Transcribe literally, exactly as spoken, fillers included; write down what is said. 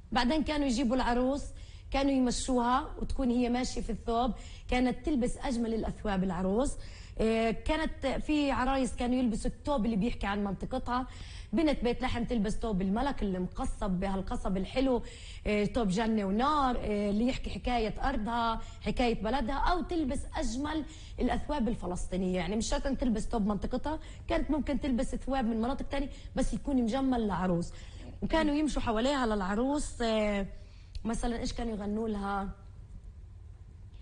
بعدين كانوا يجيبوا العروس، كانوا يمشوها وتكون هي ماشيه في الثوب، كانت تلبس اجمل الاثواب العروس. كانت في عرايس كانوا يلبسوا الثوب اللي بيحكي عن منطقتها. بنت بيت لحم تلبس ثوب الملك اللي مقصب بهالقصب الحلو، ثوب جنه ونار اللي يحكي حكايه ارضها، حكايه بلدها، او تلبس اجمل الاثواب الفلسطينيه. يعني مش شرط ان تلبس ثوب منطقتها، كانت ممكن تلبس ثواب من مناطق ثانيه بس يكون مجمل للعروس. وكانوا يمشوا حواليها للعروس، مثلا ايش كانوا يغنوا لها؟